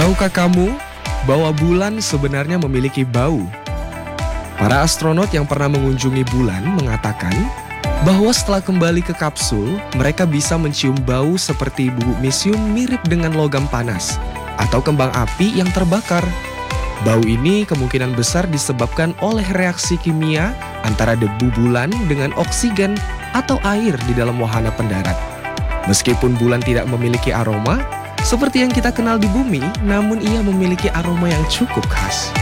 Tahukah kamu bahwa bulan sebenarnya memiliki bau? Para astronot yang pernah mengunjungi bulan mengatakan bahwa setelah kembali ke kapsul, mereka bisa mencium bau seperti bubuk mesium mirip dengan logam panas atau kembang api yang terbakar. Bau ini kemungkinan besar disebabkan oleh reaksi kimia antara debu bulan dengan oksigen atau air di dalam wahana pendarat. Meskipun bulan tidak memiliki aroma seperti yang kita kenal di bumi, namun ia memiliki aroma yang cukup khas.